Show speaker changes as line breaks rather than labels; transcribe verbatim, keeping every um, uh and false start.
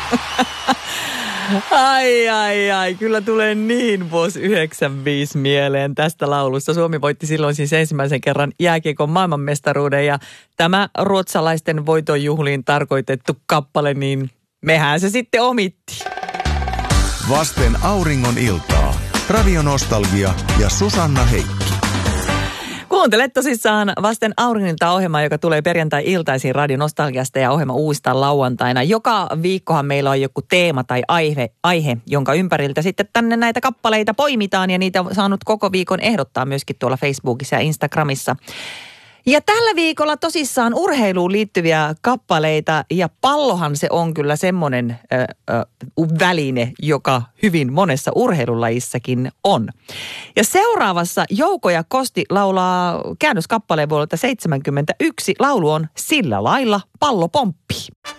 Ai, ai, ai. Kyllä tulee niin vuosi yhdeksänkymmentäviisi mieleen tästä laulusta. Suomi voitti silloin siis ensimmäisen kerran jääkiekon maailmanmestaruuden ja tämä ruotsalaisten voitonjuhliin tarkoitettu kappale, niin mehän se sitten omitti.
Vasten auringon iltaa. Radio Nostalgia ja Susanna Heikki.
Kuuntelet tosissaan Vasten auringoniltaa ohjelmaa, joka tulee perjantai-iltaisin Radio Nostalgiasta ja ohjelma uustaan lauantaina. Joka viikkohan meillä on joku teema tai aihe, aihe, jonka ympäriltä sitten tänne näitä kappaleita poimitaan ja niitä on saanut koko viikon ehdottaa myöskin tuolla Facebookissa ja Instagramissa. Ja tällä viikolla tosissaan urheiluun liittyviä kappaleita ja pallohan se on kyllä semmoinen ö, ö, väline, joka hyvin monessa urheilulajissakin on. Ja seuraavassa Jouko ja Kosti laulaa käännöskappaleen vuodelta seitsemänkymmentäyksi. Laulu on Sillä lailla pallo pomppii.